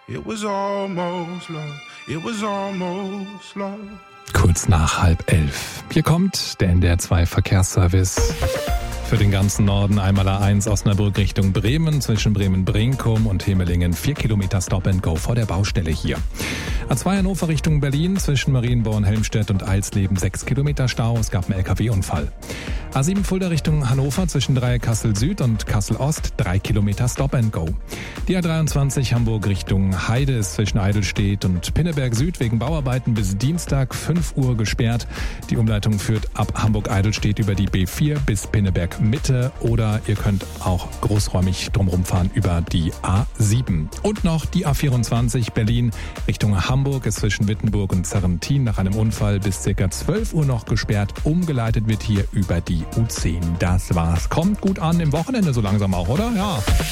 It was almost love. It was almost love. Kurz nach 10:30. Hier kommt der NDR 2 Verkehrsservice. Für den ganzen Norden einmal A1 Osnabrück Richtung Bremen, zwischen Bremen-Brinkum und Hemelingen 4 Kilometer Stop and Go vor der Baustelle hier. A2 Hannover Richtung Berlin, zwischen Marienborn, Helmstedt und Eilsleben 6 Kilometer Stau, es gab einen LKW-Unfall. A7 Fulda Richtung Hannover, zwischen Dreieck Kassel Süd und Kassel Ost 3 Kilometer Stop and Go. Die A23 Hamburg Richtung Heide ist zwischen Eidelstedt und Pinneberg Süd wegen Bauarbeiten bis Dienstag 5 Uhr gesperrt. Die Umleitung führt ab Hamburg-Eidelstedt über die B4 bis Pinneberg Mitte oder ihr könnt auch großräumig drumherum fahren über die A7. Und noch die A24 Berlin Richtung Hamburg ist zwischen Wittenburg und Serrentin nach einem Unfall bis ca. 12 Uhr noch gesperrt. Umgeleitet wird hier über die U10. Das war's. Kommt gut an im Wochenende so langsam auch, oder? Ja.